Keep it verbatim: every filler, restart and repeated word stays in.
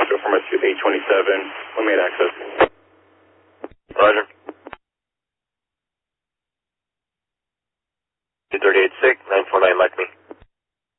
Roger, from us to eight twenty-seven, we made access. Roger. two thirty-eight six, nine four nine, like me.